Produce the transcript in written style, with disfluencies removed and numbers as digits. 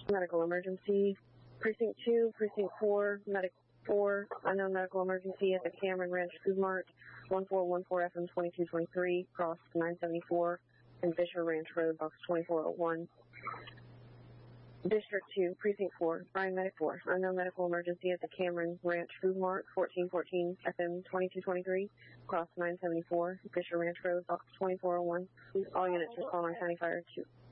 Medical emergency. Precinct 2, Precinct 4, Medic 4, unknown medical emergency at the Cameron Ranch Food Mart, 1414 FM 2223, cross 974 and Fisher Ranch Road, box 2401. District 2, Precinct 4, Bryan Medic 4, unknown medical emergency at the Cameron Ranch Food Mart, 1414 FM 2223, cross 974, Fisher Ranch Road, box 2401. All units respond on County Fire 2.